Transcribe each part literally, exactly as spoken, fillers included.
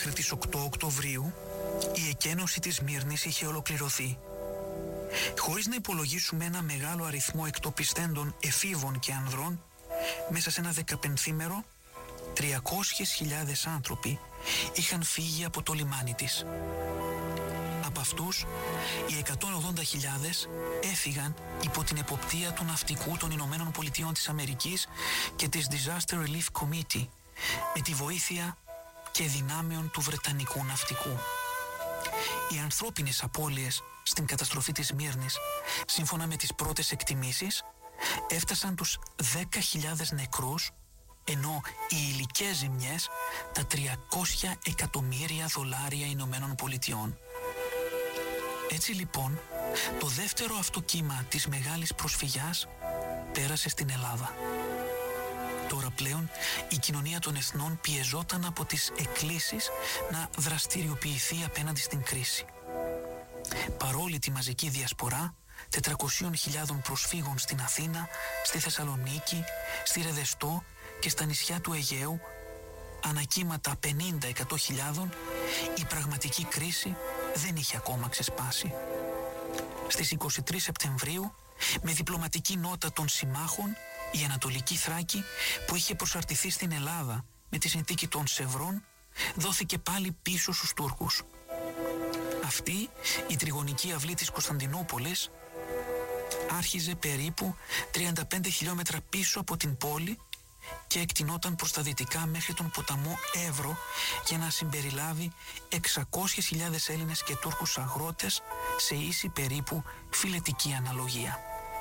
Μέχρι τις οκτώ Οκτωβρίου η εκένωση της Σμύρνης είχε ολοκληρωθεί. Χωρίς να υπολογίσουμε ένα μεγάλο αριθμό εκτοπιστέντων εφήβων και ανδρών, μέσα σε ένα δεκαπενθήμερο τριακόσιες χιλιάδες άνθρωποι είχαν φύγει από το λιμάνι της. Από αυτούς, οι εκατόν ογδόντα χιλιάδες έφυγαν υπό την εποπτεία του ναυτικού των Ηνωμένων Πολιτειών της Αμερικής και της Disaster Relief Committee, με τη βοήθεια και δυνάμεων του Βρετανικού ναυτικού. Οι ανθρώπινες απώλειες στην καταστροφή της Σμύρνης, σύμφωνα με τις πρώτες εκτιμήσεις, έφτασαν τους δέκα χιλιάδες νεκρούς, ενώ οι υλικές ζημιές τα τριακόσια εκατομμύρια δολάρια Ηνωμένων Πολιτειών. Έτσι λοιπόν, το δεύτερο αυτό κύμα της μεγάλης προσφυγιάς πέρασε στην Ελλάδα. Τώρα πλέον η κοινωνία των εθνών πιεζόταν από τις εκκλήσεις να δραστηριοποιηθεί απέναντι στην κρίση. Παρόλη τη μαζική διασπορά τετρακοσίων χιλιάδων προσφύγων στην Αθήνα, στη Θεσσαλονίκη, στη Ρεδεστό και στα νησιά του Αιγαίου, ανακύματα πενήντα με εκατό χιλιάδων, η πραγματική κρίση δεν είχε ακόμα ξεσπάσει. Στις είκοσι τρεις Σεπτεμβρίου, με διπλωματική νότα των συμμάχων, η Ανατολική Θράκη, που είχε προσαρτηθεί στην Ελλάδα με τη συνθήκη των Σευρών, δόθηκε πάλι πίσω στους Τούρκους. Αυτή η τριγωνική αυλή της Κωνσταντινούπολης άρχιζε περίπου τριάντα πέντε χιλιόμετρα πίσω από την πόλη και εκτινόταν προς τα δυτικά μέχρι τον ποταμό Εύρο για να συμπεριλάβει εξακόσιες χιλιάδες Έλληνες και Τούρκους αγρότες σε ίση περίπου φιλετική αναλογία.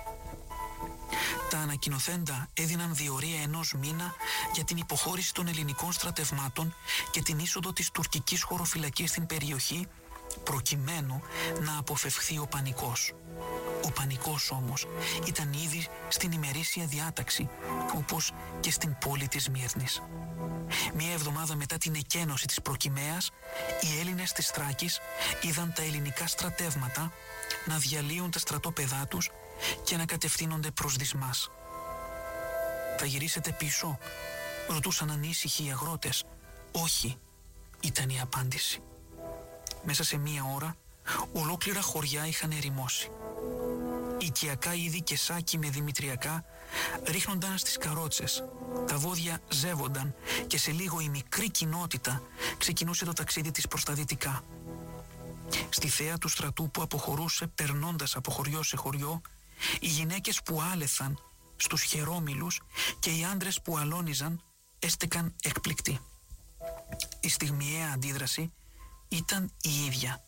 Τα ανακοινοθέντα έδιναν διορία ενός μήνα για την υποχώρηση των ελληνικών στρατευμάτων και την είσοδο της τουρκικής χωροφυλακής στην περιοχή, προκειμένου να αποφευχθεί ο πανικός. Ο πανικός όμως ήταν ήδη στην ημερήσια διάταξη, όπως και στην πόλη της Σμύρνης. Μία εβδομάδα μετά την εκένωση της Προκυμαίας, οι Έλληνες της Θράκης είδαν τα ελληνικά στρατεύματα να διαλύουν τα στρατόπεδά τους και να κατευθύνονται προς Δυσμάς. «Θα γυρίσετε πίσω?» ρωτούσαν ανήσυχοι οι αγρότες. «Όχι», ήταν η απάντηση. Μέσα σε μία ώρα, ολόκληρα χωριά είχαν ερημώσει. Οικιακά είδη και σάκι με δημητριακά ρίχνονταν στις καρότσες. Τα βόδια ζεύονταν και σε λίγο η μικρή κοινότητα ξεκινούσε το ταξίδι της προς τα δυτικά. Στη θέα του στρατού που αποχωρούσε περνώντας από χωριό σε χωριό, οι γυναίκες που άλεθαν στους χερόμυλους και οι άντρες που αλώνιζαν έστεκαν εκπληκτοί. Η στιγμιαία αντίδραση ήταν η ίδια.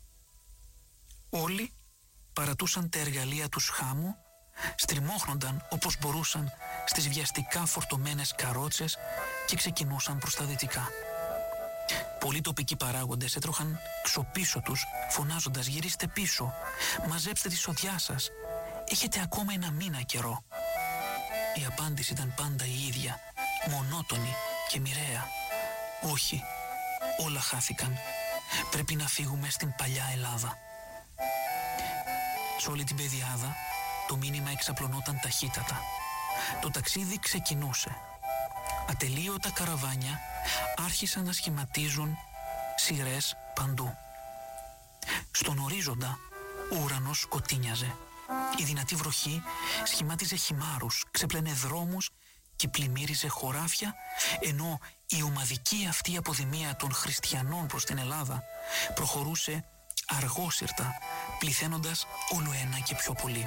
Όλοι παρατούσαν τα εργαλεία τους χάμου, στριμώχνονταν όπως μπορούσαν στις βιαστικά φορτωμένες καρότσες και ξεκινούσαν προς τα δυτικά. Πολλοί τοπικοί παράγοντες έτρωχαν ξοπίσω τους, φωνάζοντας «Γυρίστε πίσω, μαζέψτε τη σοδιά σας, έχετε ακόμα ένα μήνα καιρό». Η απάντηση ήταν πάντα η ίδια, μονότονη και μοιραία. «Όχι, όλα χάθηκαν, πρέπει να φύγουμε στην παλιά Ελλάδα». Σε όλη την πεδιάδα το μήνυμα εξαπλωνόταν ταχύτατα. Το ταξίδι ξεκινούσε. Ατελείωτα καραβάνια άρχισαν να σχηματίζουν σειρές παντού. Στον ορίζοντα ο ουρανός σκοτίνιαζε. Η δυνατή βροχή σχημάτιζε χυμάρους, ξεπλένε δρόμους και πλημμύριζε χωράφια, ενώ η ομαδική αυτή αποδημία των χριστιανών προς την Ελλάδα προχωρούσε αργόσυρτα, πληθαίνοντας όλο ένα και πιο πολύ.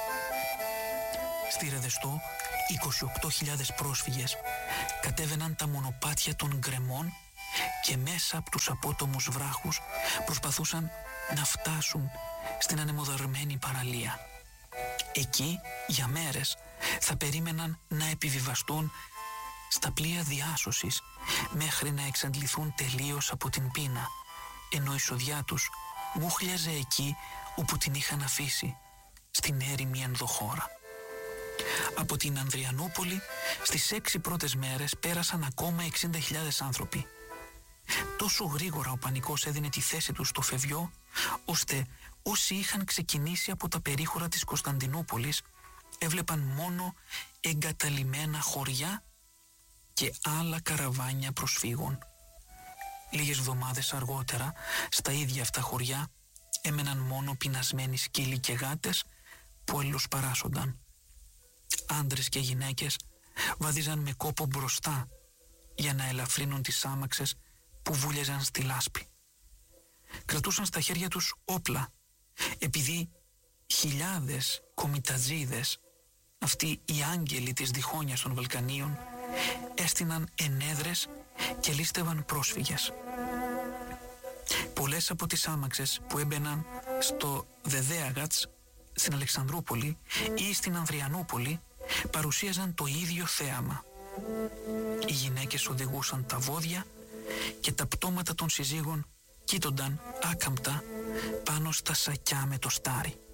Στη Ρεδεστό, είκοσι οκτώ χιλιάδες πρόσφυγες κατέβαιναν τα μονοπάτια των γκρεμών και μέσα από τους απότομους βράχους προσπαθούσαν να φτάσουν στην ανεμοδαρμένη παραλία. Εκεί, για μέρες, θα περίμεναν να επιβιβαστούν στα πλοία διάσωσης μέχρι να εξαντληθούν τελείως από την πείνα, ενώ η σοδιά τους μούχλιαζε εκεί όπου την είχαν αφήσει, στην έρημη ενδοχώρα. Από την Ανδριανούπολη στις έξι πρώτες μέρες πέρασαν ακόμα εξήντα χιλιάδες άνθρωποι. Τόσο γρήγορα ο πανικός έδινε τη θέση του στο φευγιό, ώστε όσοι είχαν ξεκινήσει από τα περίχωρα της Κωνσταντινούπολης έβλεπαν μόνο εγκαταλειμμένα χωριά και άλλα καραβάνια προσφύγων. Λίγες εβδομάδες αργότερα, στα ίδια αυτά χωριά, έμεναν μόνο πεινασμένοι σκύλοι και γάτες που αλληλοσπαράσσονταν. Άντρες και γυναίκες βαδίζαν με κόπο μπροστά για να ελαφρύνουν τις άμαξες που βούλιαζαν στη λάσπη. Κρατούσαν στα χέρια τους όπλα, επειδή χιλιάδες κομιτατζίδες, αυτοί οι άγγελοι της διχόνιας των Βαλκανίων, έστειναν ενέδρες και λίστευαν πρόσφυγες. Πολλές από τις άμαξες που έμπαιναν στο Δεδέαγατς, στην Αλεξανδρούπολη ή στην Ανδριανούπολη, παρουσίαζαν το ίδιο θέαμα. Οι γυναίκες οδηγούσαν τα βόδια και τα πτώματα των συζύγων κοίτονταν άκαμπτα πάνω στα σακιά με το στάρι.